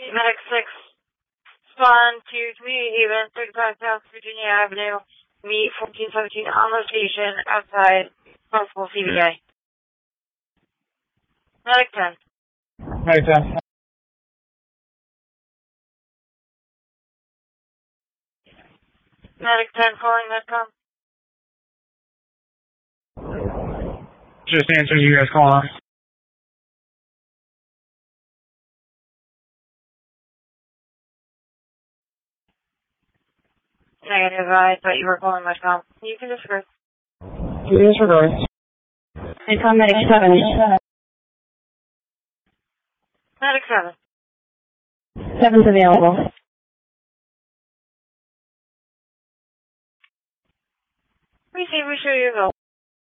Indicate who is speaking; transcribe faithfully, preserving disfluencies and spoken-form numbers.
Speaker 1: Medic six, spawn to community event, thirty-five South Virginia Avenue, meet fourteen seventeen on location outside possible C B I. Medic ten.
Speaker 2: Medic ten.
Speaker 1: Medic ten calling Medcom.
Speaker 2: Just answering you guys call on.
Speaker 1: Negative, I thought you were calling Medcom. You can disregard.
Speaker 2: You can disregard.
Speaker 3: Medcom Medic seven.
Speaker 1: Medic seven.
Speaker 3: Seven's available.
Speaker 1: Receive, we show you go.